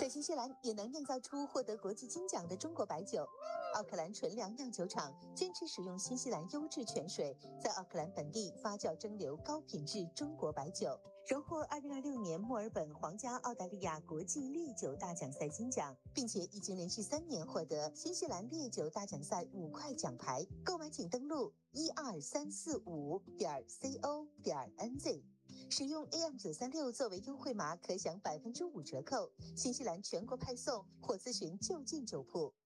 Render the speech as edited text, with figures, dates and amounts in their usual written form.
在新西兰也能酿造出获得国际金奖的中国白酒。奥克兰纯粮酿酒厂坚持使用新西兰优质泉水，在奥克兰本地发酵蒸馏高品质中国白酒，荣获2026年墨尔本皇家澳大利亚国际烈酒大奖赛金奖，并且已经连续3年获得新西兰烈酒大奖赛5块奖牌。购买请登录12345.co.nz。使用 AM936 作为优惠码，可享5%折扣。新西兰全国派送，或咨询就近酒铺。